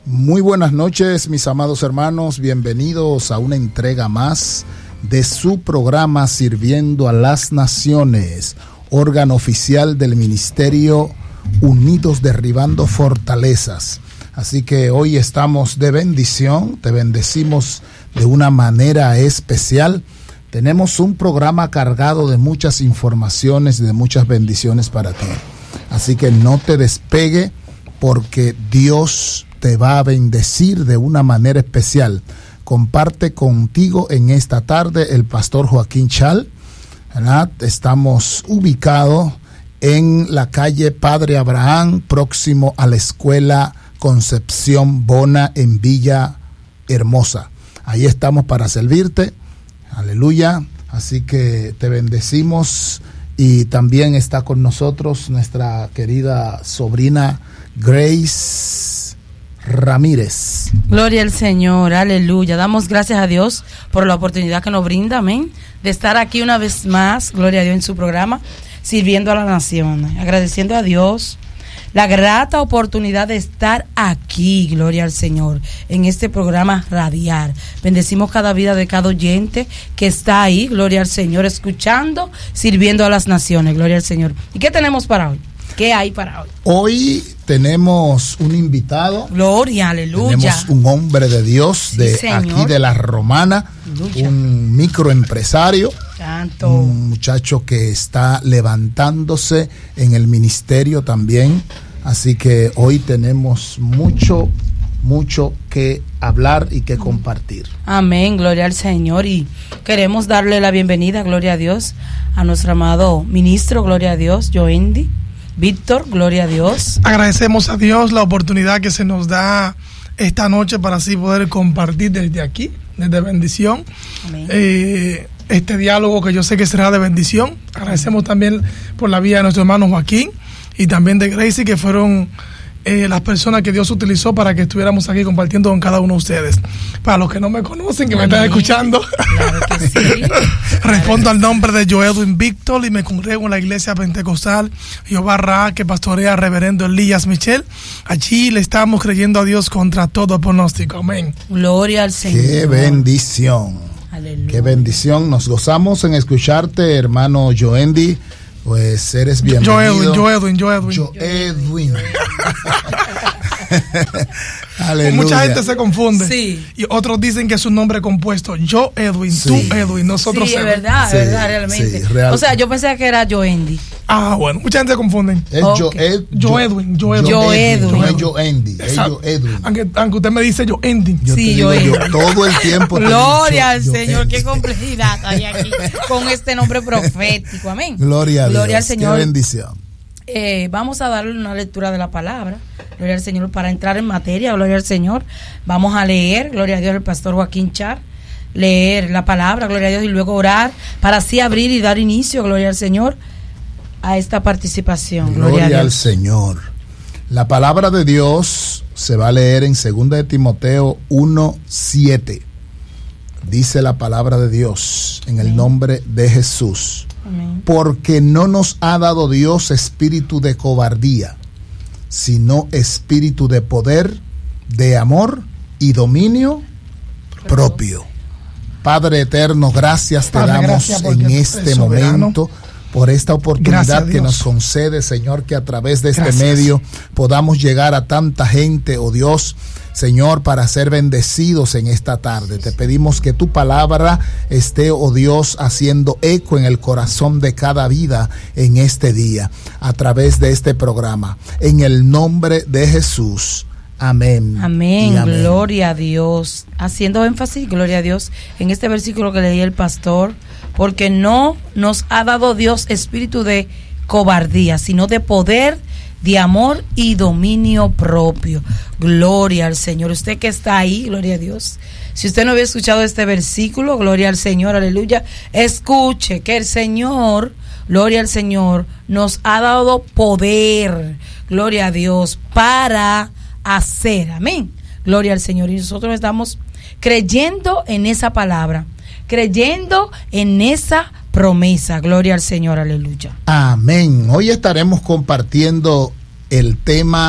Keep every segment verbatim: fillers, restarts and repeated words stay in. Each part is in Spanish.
Muy buenas noches, mis amados hermanos, bienvenidos a una entrega más de su programa Sirviendo a las Naciones, órgano oficial del Ministerio Unidos Derribando Fortalezas. Así que hoy estamos de bendición, te bendecimos de una manera especial. Tenemos un programa cargado de muchas informaciones y de muchas bendiciones para ti. Así que no te despegue, porque Dios te va a bendecir de una manera especial. Comparte contigo en esta tarde el pastor Joaquín Chal, ¿verdad? Estamos ubicados en la calle Padre Abraham, próximo a la escuela Concepción Bona en Villa Hermosa. Ahí estamos para servirte. Aleluya. Así que te bendecimos. Y también está con nosotros nuestra querida sobrina Grace Ramírez. Gloria al Señor, aleluya. Damos gracias a Dios por la oportunidad que nos brinda, amén, de estar aquí una vez más, gloria a Dios, en su programa, Sirviendo a las Naciones. Agradeciendo a Dios la grata oportunidad de estar aquí, gloria al Señor, en este programa radial. Bendecimos cada vida de cada oyente que está ahí, gloria al Señor, escuchando, Sirviendo a las Naciones, gloria al Señor. ¿Y qué tenemos para hoy? ¿Qué hay para hoy? Hoy tenemos un invitado. Gloria, aleluya. Tenemos un hombre de Dios, de sí, aquí de La Romana, aleluya. Un microempresario. Santo. Un muchacho que está levantándose en el ministerio también. Así que hoy tenemos mucho, mucho que hablar y que compartir. Amén, gloria al Señor. Y queremos darle la bienvenida, gloria a Dios, a nuestro amado ministro, gloria a Dios, Joendy Víctor, gloria a Dios. Agradecemos a Dios la oportunidad que se nos da esta noche para así poder compartir desde aquí, desde bendición. Amén. Eh, este diálogo que yo sé que será de bendición. Agradecemos también por la vida de nuestro hermano Joaquín y también de Gracie, que fueron eh, las personas que Dios utilizó para que estuviéramos aquí compartiendo con cada uno de ustedes. Para los que no me conocen, que Amén. Me están escuchando, claro que sí. Respondo al nombre de Joedwin Víctor y me congrego en la iglesia pentecostal Jehová Ra, que pastorea reverendo Elías Michel. Allí le estamos creyendo a Dios contra todo pronóstico. Amén. Gloria al Señor. Qué bendición. Aleluya. Qué bendición. Nos gozamos en escucharte, hermano Joendy. Pues eres bienvenido. Joedwin, Joedwin, Joedwin. Joedwin. Aleluya. Mucha gente se confunde. Sí. Y otros dicen que es un nombre compuesto. Yo, Edwin, sí. Tú, Edwin, nosotros. Sí, es verdad, sí, es verdad, realmente. Sí, real. O sea, yo pensé que era Joendy. Ah, bueno, mucha gente se confunde. Es okay. Yo, Ed, yo Edwin, yo Edwin. Yo Edwin. No es Joendy, es yo Edwin. Aunque, aunque usted me dice yo Edwin. Yo sí, te yo digo, yo todo el tiempo. Gloria al Señor, qué complejidad hay aquí con este nombre profético. Amén. Gloria a Dios. Gloria al Señor. Qué bendición. Eh, vamos a darle una lectura de la palabra, gloria al Señor, para entrar en materia, gloria al Señor. Vamos a leer, gloria a Dios, el pastor Joaquín Char, leer la palabra, gloria a Dios, y luego orar, para así abrir y dar inicio, gloria al Señor, a esta participación. Gloria, gloria a Dios. al Señor. La palabra de Dios se va a leer en segunda de Timoteo uno siete. Dice la palabra de Dios en el nombre de Jesús. Amén. Porque no nos ha dado Dios espíritu de cobardía, sino espíritu de poder, de amor y dominio propio. Padre eterno, gracias te Padre, damos gracias en este momento por esta oportunidad que nos concede, Señor, que a través de este gracias. medio podamos llegar a tanta gente, oh Dios, Señor, para ser bendecidos en esta tarde. Te pedimos que tu palabra esté, oh Dios, haciendo eco en el corazón de cada vida en este día, a través de este programa. En el nombre de Jesús. Amén. Amén. Amén. Gloria a Dios. Haciendo énfasis, gloria a Dios, en este versículo que leí el pastor, porque no nos ha dado Dios espíritu de cobardía, sino de poder, de amor y dominio propio. Gloria al Señor. Usted que está ahí, gloria a Dios. Si usted no había escuchado este versículo, gloria al Señor, aleluya, escuche que el Señor, gloria al Señor, nos ha dado poder, gloria a Dios, para hacer, amén, gloria al Señor. Y nosotros estamos creyendo en esa palabra, creyendo en esa promesa, gloria al Señor, aleluya. Amén. Hoy estaremos compartiendo el tema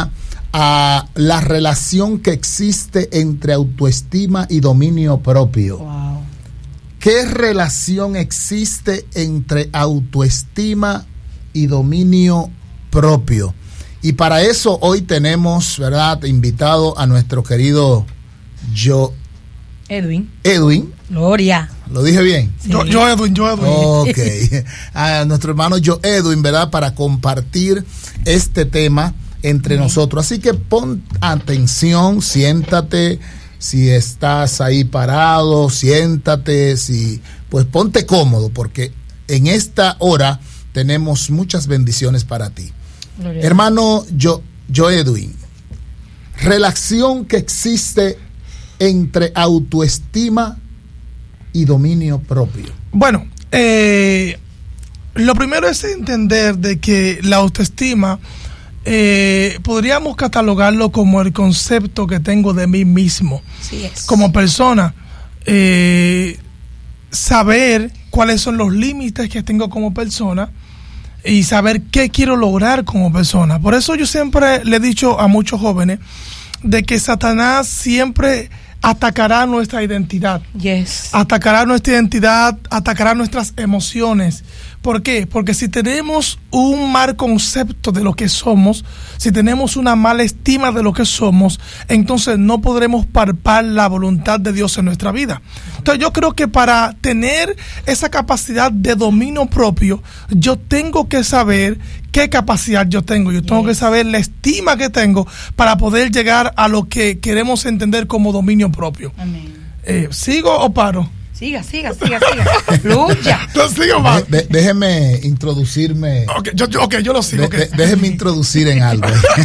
a la relación que existe entre autoestima y dominio propio. Wow. ¿Qué relación existe entre autoestima y dominio propio? Y para eso hoy tenemos, ¿verdad?, invitado a nuestro querido Yo Edwin. Edwin. Gloria. ¿Lo dije bien? Sí. Yo, yo Edwin, yo Edwin. Ok. A nuestro hermano Yo Edwin, ¿verdad?, para compartir este tema entre sí. nosotros. Así que pon atención, siéntate. Si estás ahí parado, siéntate, si pues ponte cómodo, porque en esta hora tenemos muchas bendiciones para ti. Gloria. Hermano yo, yo Edwin, relación que existe entre autoestima y dominio propio. Bueno, eh, lo primero es entender de que la autoestima Eh, podríamos catalogarlo como el concepto que tengo de mí mismo, sí es. como persona, eh, saber cuáles son los límites que tengo como persona y saber qué quiero lograr como persona. Por eso yo siempre le he dicho a muchos jóvenes de que Satanás siempre atacará nuestra identidad, yes. atacará nuestra identidad, atacará nuestras emociones. ¿Por qué? Porque si tenemos un mal concepto de lo que somos, si tenemos una mala estima de lo que somos, entonces no podremos palpar la voluntad de Dios en nuestra vida. Entonces yo creo que para tener esa capacidad de dominio propio, yo tengo que saber qué capacidad yo tengo. Yo tengo yes. que saber la estima que tengo para poder llegar a lo que queremos entender como dominio propio. Amén. Eh, ¿Sigo o paro? Siga, siga, siga, siga. Fluya. No, sigo más. De, de, déjeme introducirme. Ok, yo, yo, okay, yo lo sigo. De, Okay. de, déjeme introducir en algo.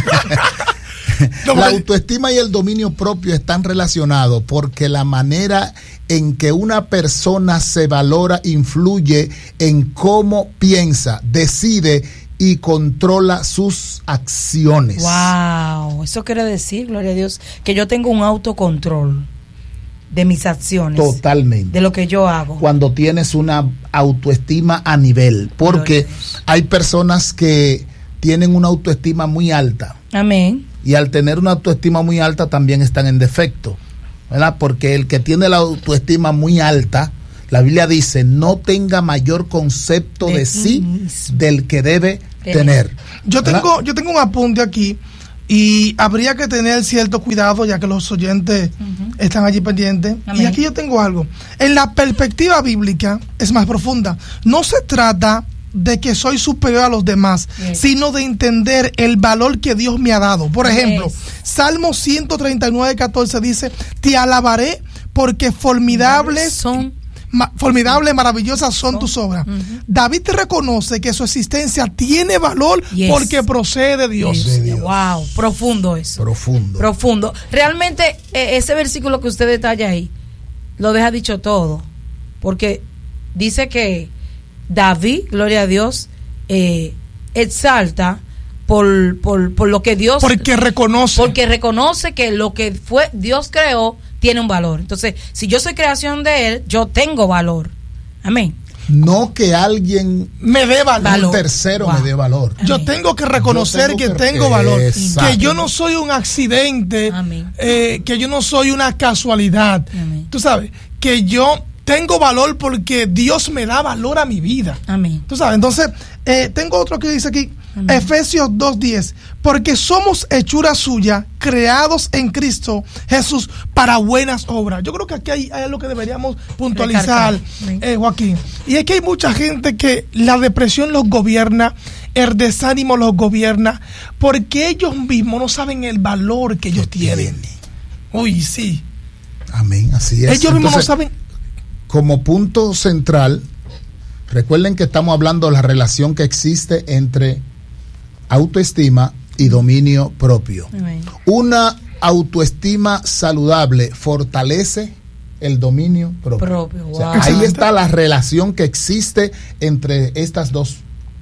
No, la autoestima y el dominio propio están relacionados porque la manera en que una persona se valora influye en cómo piensa, decide y controla sus acciones. Wow, eso quiere decir, gloria a Dios, que yo tengo un autocontrol de mis acciones. Totalmente. De lo que yo hago. Cuando tienes una autoestima a nivel, porque hay personas que tienen una autoestima muy alta. Amén. Y al tener una autoestima muy alta también están en defecto, ¿verdad? Porque el que tiene la autoestima muy alta, la Biblia dice, no tenga mayor concepto de, de sí mismo. Del que debe Pero. tener. Yo tengo, yo tengo un apunte aquí y habría que tener cierto cuidado ya que los oyentes uh-huh. están allí pendientes. Amén. Y aquí yo tengo algo. En la perspectiva bíblica es más profunda. No se trata de que soy superior a los demás, yes. sino de entender el valor que Dios me ha dado. Por ejemplo, yes. Salmo ciento treinta y nueve, catorce dice, te alabaré porque formidables son Ma, formidable, maravillosas son tus obras. Uh-huh. David reconoce que su existencia tiene valor yes. porque procede de Dios. de Dios. Wow, profundo eso. Profundo. Profundo. Realmente eh, ese versículo que usted detalla ahí lo deja dicho todo, porque dice que David, gloria a Dios, eh, exalta por, por, por lo que Dios, porque reconoce, porque reconoce que lo que fue Dios creó tiene un valor. Entonces, si yo soy creación de Él, yo tengo valor. Amén. No que alguien me dé valor, un tercero wow. me dé valor. Amén. Yo tengo que reconocer tengo que, que tengo valor, exacto. que yo no soy un accidente, eh, que yo no soy una casualidad. Amén. Tú sabes, que yo tengo valor porque Dios me da valor a mi vida. Amén. Tú sabes, entonces, eh, tengo otro que dice aquí, amén. Efesios dos diez, porque somos hechura suya, creados en Cristo Jesús para buenas obras. Yo creo que aquí hay, hay algo que deberíamos puntualizar, eh, Joaquín. Y es que hay mucha gente que la depresión los gobierna, el desánimo los gobierna, porque ellos mismos no saben el valor que ellos tienen. Uy, sí. Amén, así es. Ellos mismos Entonces, no saben. Como punto central, recuerden que estamos hablando de la relación que existe entre autoestima y dominio propio. Amén. Una autoestima saludable fortalece el dominio propio. propio wow. O sea, ahí está la relación que existe entre estas dos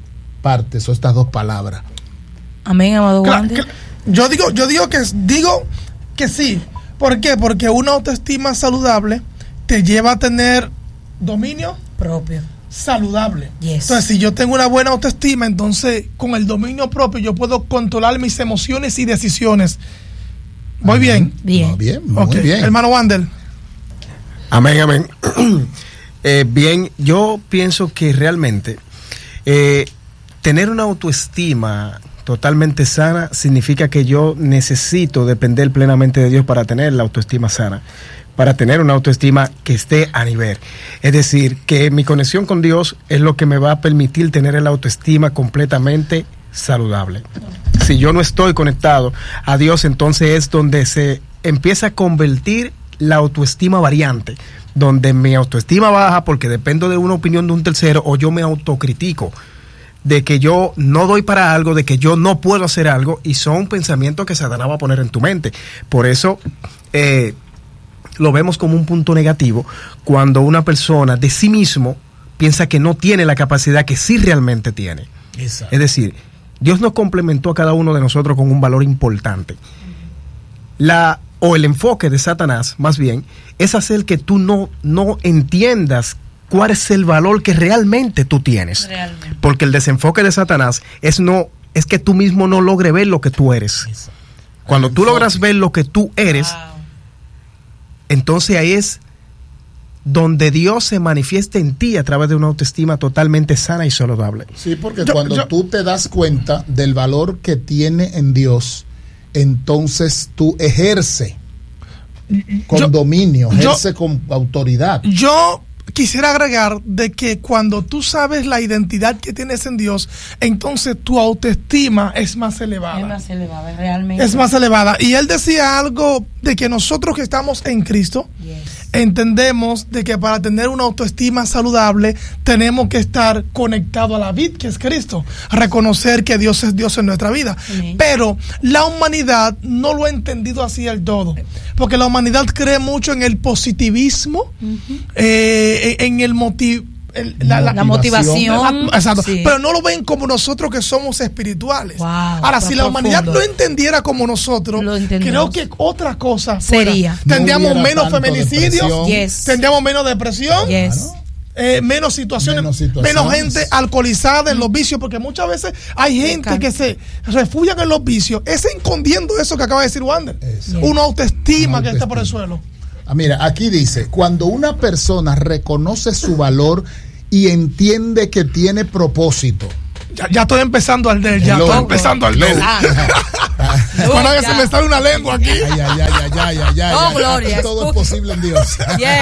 partes o estas dos palabras. Amén, amado claro, claro. Yo digo, yo digo que digo que sí. ¿Por qué? Porque una autoestima saludable te lleva a tener dominio propio. saludable. Yes. Entonces, si yo tengo una buena autoestima, entonces con el dominio propio yo puedo controlar mis emociones y decisiones. ¿Voy bien? Bien. Muy bien, muy Okay. bien. Hermano Wander. Amén, amén. eh, bien, yo pienso que realmente eh, tener una autoestima totalmente sana significa que yo necesito depender plenamente de Dios para tener la autoestima sana, para tener una autoestima que esté a nivel. Es decir, que mi conexión con Dios es lo que me va a permitir tener la autoestima completamente saludable. Si yo no estoy conectado a Dios, entonces es donde se empieza a convertir la autoestima variante, donde mi autoestima baja porque dependo de una opinión de un tercero, o yo me autocritico de que yo no doy para algo, de que yo no puedo hacer algo, y son pensamientos que Satanás va a poner en tu mente. Por eso eh, lo vemos como un punto negativo cuando una persona de sí mismo piensa que no tiene la capacidad que sí realmente tiene. Exacto. Es decir, Dios nos complementó a cada uno de nosotros con un valor importante. La o el enfoque de Satanás, más bien, es hacer que tú no, no entiendas cuál es el valor que realmente tú tienes. Realmente. Porque el desenfoque de Satanás es no es que tú mismo no logres ver lo que tú eres. Eso. Cuando tú logras ver lo que tú eres, wow, entonces ahí es donde Dios se manifiesta en ti a través de una autoestima totalmente sana y saludable. Sí, porque yo, cuando yo, tú te das cuenta del valor que tiene en Dios, entonces tú ejerce con yo, dominio, ejerce yo, con autoridad. Yo quisiera agregar de que cuando tú sabes la identidad que tienes en Dios, entonces tu autoestima es más elevada. Es más elevada, realmente. Es más elevada. Y él decía algo de que nosotros que estamos en Cristo, yes, entendemos de que para tener una autoestima saludable tenemos que estar conectados a la vid, que es Cristo, reconocer que Dios es Dios en nuestra vida. Sí. Pero la humanidad no lo ha entendido así del todo, porque la humanidad cree mucho en el positivismo, uh-huh, eh, en el motivo, El, la, la, la motivación, la, exacto, sí, pero no lo ven como nosotros que somos espirituales. Wow, ahora, si la humanidad profundo. lo entendiera como nosotros, creo que otra cosa sería. Tendríamos no menos feminicidios, yes, tendríamos menos depresión, yes, eh, menos, situaciones, menos situaciones, menos gente alcoholizada en los vicios, porque muchas veces hay gente que se refugian en los vicios, es escondiendo eso que acaba de decir Wander, yes, una autoestima, una autoestima que está por el suelo. Ah, mira, aquí dice, cuando una persona reconoce su valor y entiende que tiene propósito. Ya, ya estoy empezando al de ya, estoy empezando al de Bueno, que se me sale una lengua aquí. Ay, ay, ay, ay, ay, ay, ay, oh, ay, gloria. Todo es posible en Dios.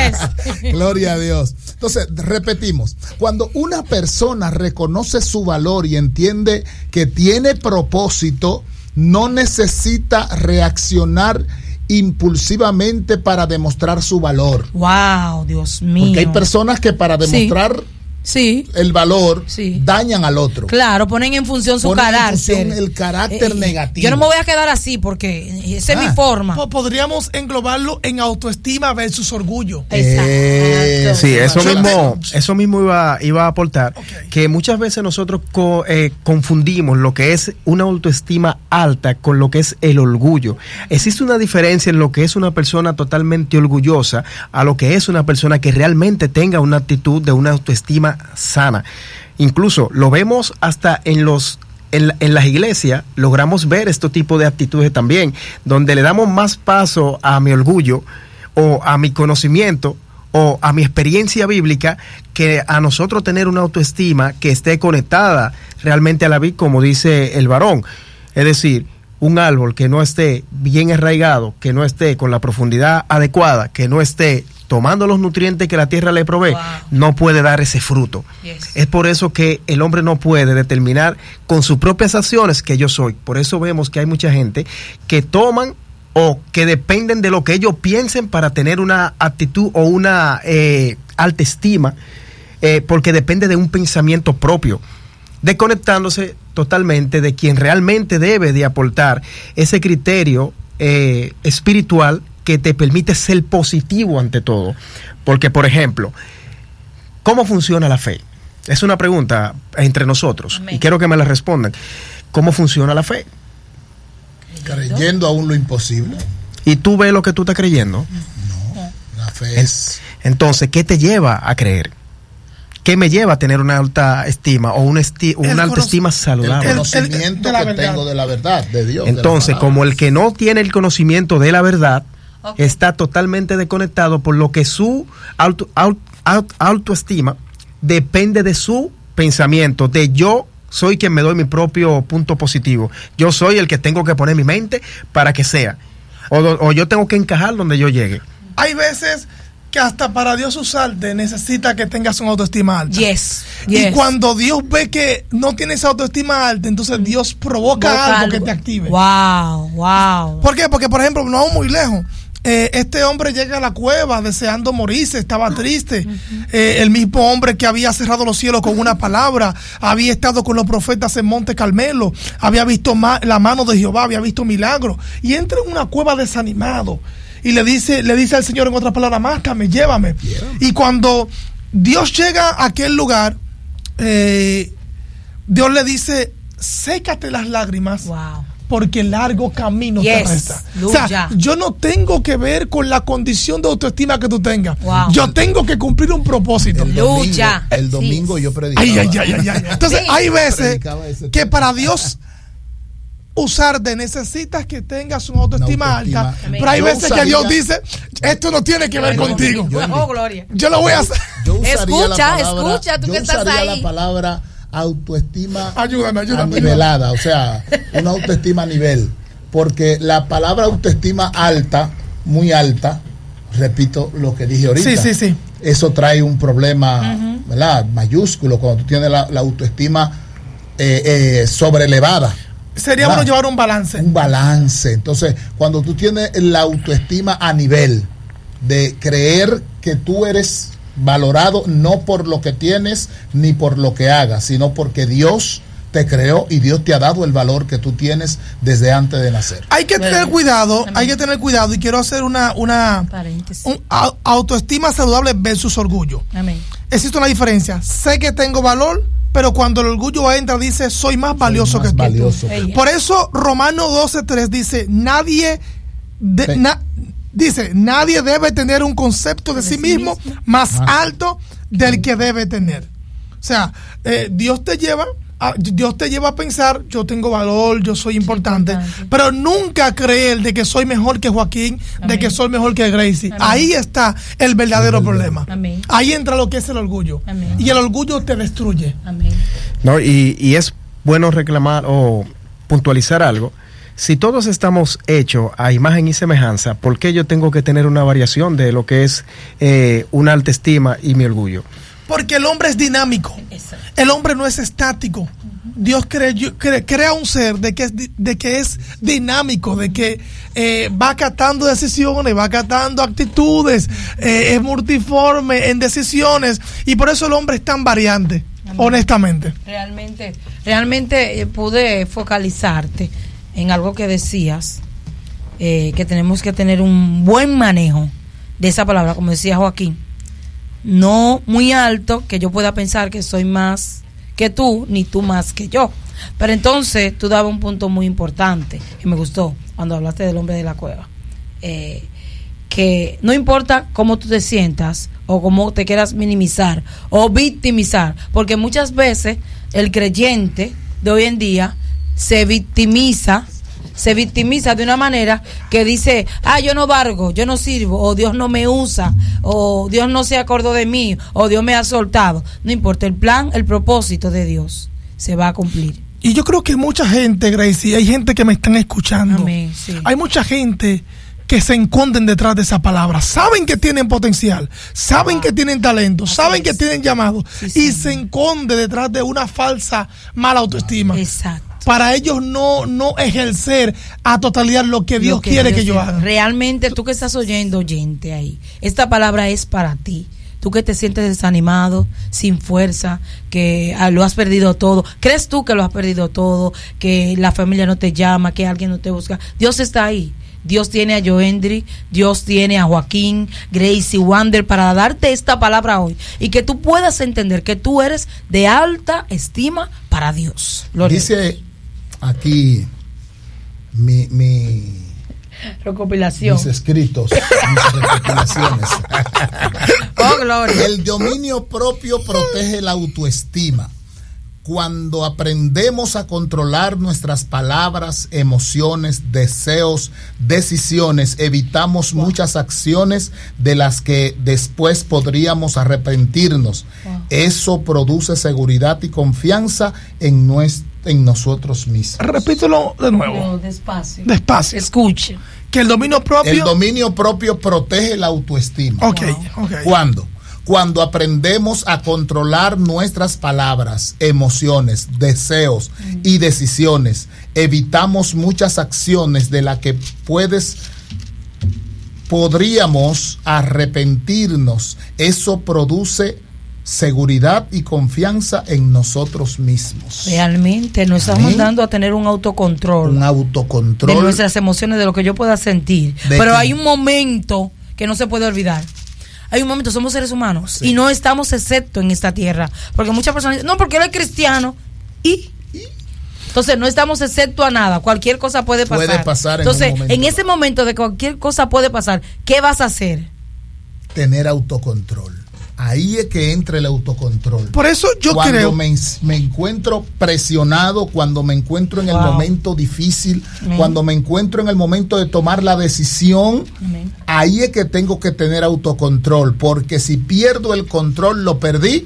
Yes. Gloria a Dios. Entonces, repetimos, cuando una persona reconoce su valor y entiende que tiene propósito, no necesita reaccionar impulsivamente para demostrar su valor. Wow, Dios mío. Porque hay personas que para demostrar sí. Sí. el valor, sí. dañan al otro. Claro, ponen en función su ponen carácter. En función el carácter eh, negativo. Yo no me voy a quedar así porque esa ah. es mi forma. Podríamos englobarlo en autoestima versus orgullo. Exacto. Eh, sí, eso mismo, eso mismo iba, iba a aportar. Okay. Que muchas veces nosotros co, eh, confundimos lo que es una autoestima alta con lo que es el orgullo. Existe una diferencia en lo que es una persona totalmente orgullosa a lo que es una persona que realmente tenga una actitud de una autoestima sana. Incluso lo vemos hasta en los en, en las iglesias, logramos ver este tipo de actitudes también, donde le damos más paso a mi orgullo o a mi conocimiento o a mi experiencia bíblica que a nosotros tener una autoestima que esté conectada realmente a la vid, como dice el varón. Es decir, un árbol que no esté bien arraigado, que no esté con la profundidad adecuada, que no esté tomando los nutrientes que la tierra le provee, wow, no puede dar ese fruto. Yes. Es por eso que el hombre no puede determinar con sus propias acciones que yo soy. Por eso vemos que hay mucha gente que toman o que dependen de lo que ellos piensen para tener una actitud o una eh, alta estima, eh, porque depende de un pensamiento propio, desconectándose totalmente de quien realmente debe de aportar ese criterio eh, espiritual que te permite ser positivo ante todo. Porque, por ejemplo, ¿cómo funciona la fe? Es una pregunta entre nosotros. Amén. Y quiero que me la respondan. ¿Cómo funciona la fe? Creyendo aún lo imposible. ¿Y tú ves lo que tú estás creyendo? No, la fe es... Entonces, ¿qué te lleva a creer? que me lleva a tener una alta estima o una, esti una autoestima saludable. El conocimiento el, el, que tengo de la verdad, de Dios. Entonces, como el que no tiene el conocimiento de la verdad, okay, está totalmente desconectado, por lo que su auto, auto, auto, autoestima depende de su pensamiento, de yo soy quien me doy mi propio punto positivo. Yo soy el que tengo que poner mi mente para que sea. O, o yo tengo que encajar donde yo llegue. Hay veces que hasta para Dios usarte necesita que tengas una autoestima alta. Yes, yes. Y cuando Dios ve que no tienes autoestima alta, entonces Dios provoca algo, algo que te active. Wow, wow. ¿Por qué? Porque, por ejemplo, no vamos muy lejos. Eh, este hombre llega a la cueva deseando morirse, estaba triste. Uh-huh. eh, el mismo hombre que había cerrado los cielos con una palabra, había estado con los profetas en Monte Carmelo, había visto ma la mano de Jehová, había visto milagros, y entra en una cueva desanimado y le dice, le dice al Señor en otras palabras, máscame, llévame. Yeah. Y cuando Dios llega a aquel lugar, eh, Dios le dice, sécate las lágrimas. Wow. Porque largo camino yes. te resta. O sea, yo no tengo que ver con la condición de autoestima que tú tengas. Wow. Yo tengo que cumplir un propósito. El domingo, Lucha. El domingo sí. yo predicaba. Ay, ay, ay, ay, ay. Entonces, sí. hay veces que para Dios usarte necesitas que tengas una autoestima, una autoestima. alta. Amén. Pero hay yo veces usaría, que Dios dice, esto no tiene que ver yo, contigo. Yo, yo, oh, gloria. Yo lo voy a hacer. Yo usaría escucha, la palabra, escucha, tú yo que estás usaría ahí. la palabra autoestima ayúdame, ayúdame, nivelada, ayúdame. O sea, una autoestima a nivel, porque la palabra autoestima alta, muy alta, repito lo que dije ahorita, sí, sí, sí. eso trae un problema, uh-huh. ¿verdad? Mayúsculo, cuando tú tienes la, la autoestima eh, eh, sobrelevada. Sería ¿verdad? Bueno llevar un balance. Un balance. Entonces, cuando tú tienes la autoestima a nivel de creer que tú eres valorado no por lo que tienes ni por lo que hagas, sino porque Dios te creó y Dios te ha dado el valor que tú tienes desde antes de nacer. Hay que tener cuidado, hay que tener cuidado y quiero hacer una una un, a, autoestima saludable versus orgullo. Amén. Existe una diferencia. Sé que tengo valor, pero cuando el orgullo entra dice soy más valioso soy más que valioso. tú. Por eso Romanos doce tres dice nadie de, na, Dice, nadie debe tener un concepto de sí mismo más alto del que debe tener. O sea, eh, Dios te lleva a, Dios te lleva a pensar, yo tengo valor, yo soy importante, importante. pero nunca creer de que soy mejor que Joaquín, Amén. de que soy mejor que Gracie. Amén. Ahí está el verdadero Amén. problema. Amén. Ahí entra lo que es el orgullo. Amén. Y el orgullo te destruye. Amén. No, y, y es bueno reclamar o puntualizar algo. Si todos estamos hechos a imagen y semejanza, ¿por qué yo tengo que tener una variación de lo que es eh, una autoestima y mi orgullo? Porque el hombre es dinámico. El hombre no es estático. Dios crea, crea, crea un ser de que es, de que es dinámico, de que eh, va acatando decisiones, va acatando actitudes, eh, es multiforme en decisiones, y por eso el hombre es tan variante, Amén. honestamente. Realmente, realmente eh, pude focalizarte en algo que decías, eh, que tenemos que tener un buen manejo de esa palabra, como decía Joaquín, no muy alto, que yo pueda pensar que soy más que tú, ni tú más que yo. Pero entonces tú dabas un punto muy importante, que me gustó, cuando hablaste del hombre de la cueva, eh, que no importa cómo tú te sientas, o cómo te quieras minimizar, o victimizar, porque muchas veces el creyente de hoy en día se victimiza, se victimiza de una manera que dice, ah, yo no valgo, yo no sirvo, o Dios no me usa, o Dios no se acordó de mí, o Dios me ha soltado. No importa, el plan, el propósito de Dios se va a cumplir. Y yo creo que mucha gente, Gracie, hay gente que me están escuchando. Amén, sí. Hay mucha gente que se esconden detrás de esa palabra, saben que tienen potencial, saben wow. que tienen talento, Así saben es. que tienen llamado, sí, y sí. se esconde detrás de una falsa mala autoestima. Exacto. Para ellos no, no ejercer a totalidad lo que Dios lo que quiere Dios que yo haga. Realmente, tú que estás oyendo, oyente ahí, esta palabra es para ti. Tú que te sientes desanimado, sin fuerza, que ah, lo has perdido todo. ¿Crees tú que lo has perdido todo? Que la familia no te llama, que alguien no te busca. Dios está ahí. Dios tiene a Joendry, Dios tiene a Joaquín, Gracie, Wander, para darte esta palabra hoy. Y que tú puedas entender que tú eres de alta estima para Dios. Gloria Dice aquí mi, mi recopilación, mis escritos, mis recopilaciones. Oh, gloria. El dominio propio protege la autoestima. Cuando aprendemos a controlar nuestras palabras, emociones, deseos, decisiones, evitamos wow. muchas acciones de las que después podríamos arrepentirnos. Wow. Eso produce seguridad y confianza en, nuestro, en nosotros mismos. Repítelo de nuevo. No, despacio. Despacio. Escuche. Que el dominio propio... El dominio propio protege la autoestima. Ok, wow. ok. ¿Cuándo? Cuando aprendemos a controlar nuestras palabras, emociones, deseos mm. y decisiones, evitamos muchas acciones de las que puedes, podríamos arrepentirnos. Eso produce seguridad y confianza en nosotros mismos. Realmente nos estamos ¿Amén? dando a tener un autocontrol. Un autocontrol. De nuestras emociones, de lo que yo pueda sentir. Pero que... hay un momento que no se puede olvidar. Hay un momento, somos seres humanos sí. y no estamos exceptos en esta tierra. Porque muchas personas dicen, no, porque él es cristiano. ¿Y? ¿Y? Entonces, no estamos exceptos a nada. Cualquier cosa puede pasar. Puede pasar en Entonces, un momento. en ese momento de cualquier cosa puede pasar, ¿qué vas a hacer? Tener autocontrol. Ahí es que entra el autocontrol. Por eso yo cuando creo... me, me encuentro presionado, cuando me encuentro en el wow. momento difícil, Amén. cuando me encuentro en el momento de tomar la decisión, Amén. ahí es que tengo que tener autocontrol, porque si pierdo el control, lo perdí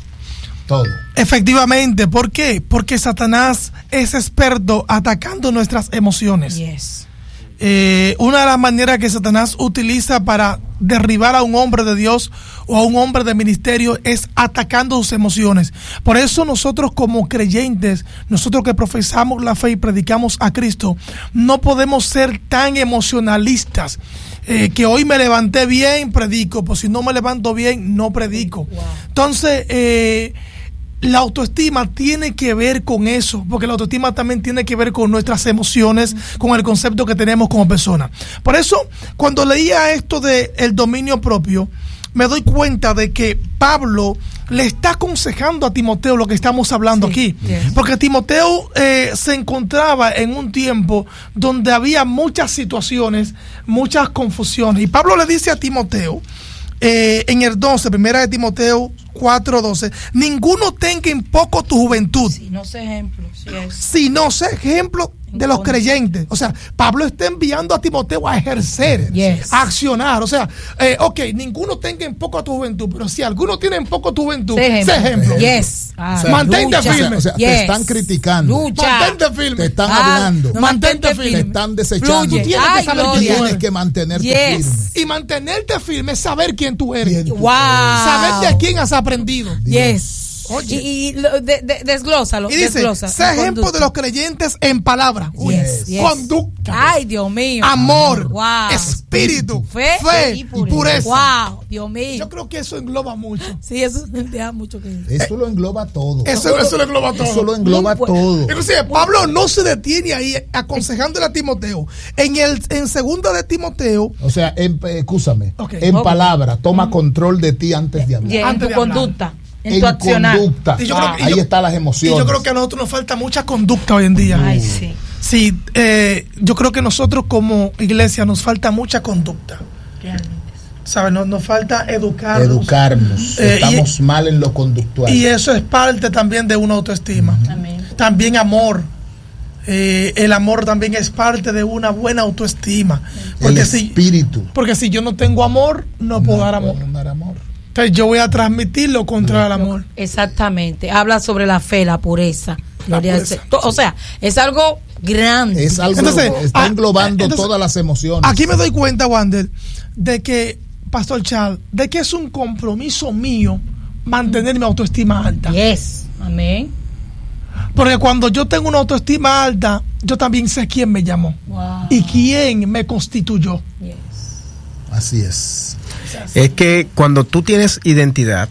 todo. Efectivamente, ¿por qué? Porque Satanás es experto atacando nuestras emociones. Yes. Eh, una de las maneras que Satanás utiliza para derribar a un hombre de Dios o a un hombre de ministerio es atacando sus emociones. Por eso nosotros como creyentes, nosotros que profesamos la fe y predicamos a Cristo, no podemos ser tan emocionalistas. Eh, que hoy me levanté bien, predico, pues si no me levanto bien, no predico. Wow. Entonces, eh, la autoestima tiene que ver con eso, porque la autoestima también tiene que ver con nuestras emociones, con el concepto que tenemos como persona. Por eso, cuando leía esto de el dominio propio, me doy cuenta de que Pablo le está aconsejando a Timoteo lo que estamos hablando sí, aquí. Yes. Porque Timoteo eh, se encontraba en un tiempo donde había muchas situaciones, muchas confusiones. Y Pablo le dice a Timoteo, Eh, en el doce, primera de Timoteo cuatro doce, ninguno tenga en poco tu juventud. Si no sé ejemplo. Yes. Si no sé ejemplo de los creyentes. O sea, Pablo está enviando a Timoteo a ejercer, yes. a accionar. O sea, eh, ok, ninguno tenga en poco tu juventud, pero si alguno tiene en poco tu juventud, sé ejemplo. Sé ejemplo. Yes. Ah, o sea, mantente lucha. firme. O sea, o sea yes. te están criticando. Lucha. Mantente firme. Te están ah, hablando. No, mantente, mantente firme. Te están desechando. Fluye. Tienes Ay, que saber gloria. quién Tienes que mantenerte yes. firme. Y mantenerte firme es saber quién tú eres. Tú wow. eres. Saber de quién has aprendido. Yes. Oye. Y, y lo, de, de, desglósalo. Y dice, desglosa, sé ejemplo de los creyentes en palabra, yes, yes. conducta, ay, Dios mío, amor, wow. espíritu, fe, fe y pureza. y pureza. Wow, Dios mío. Yo creo que eso engloba mucho. Sí, eso deja mucho que decir. Eso lo engloba todo. Eso, eso lo engloba todo. Eso lo engloba Muy todo. Inclusive, Pablo no se detiene ahí aconsejándole a Timoteo. En el en segunda de Timoteo. O sea, en, escúchame, okay. en okay. palabra, toma control de ti antes de hablar. Y en antes tu de conducta. Hablar. En, en tu accionar. conducta. Y yo creo que, ahí y yo, están las emociones. Y yo creo que a nosotros nos falta mucha conducta hoy en día. Ay, sí. Sí, eh, yo creo que nosotros como iglesia nos falta mucha conducta. Realmente. ¿Sabes? Nos, nos falta educarnos. Educarnos. Eh, Estamos y, mal en lo conductual. Y eso es parte también de una autoestima. Uh-huh. Amén. También amor. Eh, el amor también es parte de una buena autoestima. Porque el espíritu. Si, porque si yo no tengo amor, no, no puedo dar amor. Puedo dar amor. Entonces yo voy a transmitir lo contrario al amor. Exactamente. Habla sobre la fe, la pureza. La pureza. O sea, es algo grande. Es algo entonces, está englobando entonces, todas las emociones. Aquí me doy cuenta, Wander, de que, Pastor Charles, de que es un compromiso mío mantener mi autoestima alta. Yes. Amén. Porque cuando yo tengo una autoestima alta, yo también sé quién me llamó. Wow. Y quién me constituyó. Yes. Así es. Es que cuando tú tienes identidad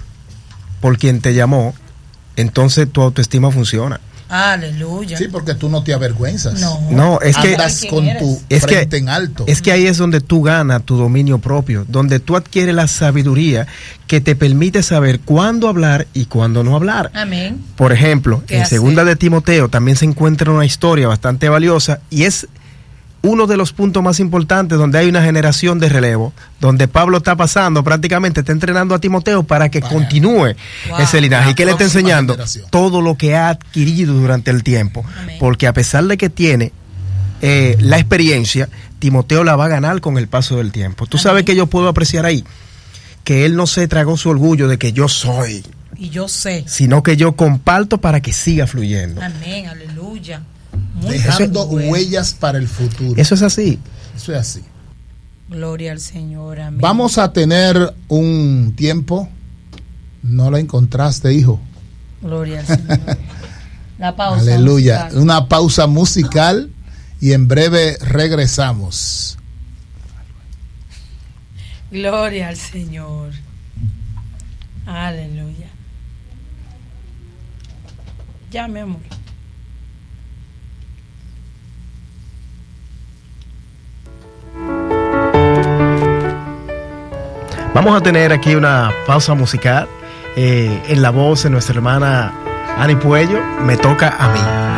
por quien te llamó, entonces tu autoestima funciona. Aleluya. Sí, porque tú no te avergüenzas. No, no es que andas con tu es frente que, en alto. Es que ahí es donde tú ganas tu dominio propio, donde tú adquieres la sabiduría que te permite saber cuándo hablar y cuándo no hablar. Amén. Por ejemplo, en hacer? segunda de Timoteo también se encuentra una historia bastante valiosa y es uno de los puntos más importantes donde hay una generación de relevo, donde Pablo está pasando prácticamente, está entrenando a Timoteo para que para. continúe wow. ese linaje. ¿Y qué le está enseñando? Generación. Todo lo que ha adquirido durante el tiempo. Amén. Porque a pesar de que tiene eh, la experiencia, Timoteo la va a ganar con el paso del tiempo. Tú Amén. sabes que yo puedo apreciar ahí, que él no se tragó su orgullo de que yo soy. Y yo sé. Sino que yo comparto para que siga fluyendo. Amén, aleluya. Muy Dejando huellas para el futuro. Eso es así. Eso es así. Gloria al Señor. Amén. Vamos a tener un tiempo. No la encontraste, hijo. Gloria al Señor. La pausa. Aleluya. Musical. Una pausa musical y en breve regresamos. Gloria al Señor. Aleluya. Ya, mi amor. Vamos a tener aquí una pausa musical eh, en la voz de nuestra hermana Ani Puello, Me Toca a Mí.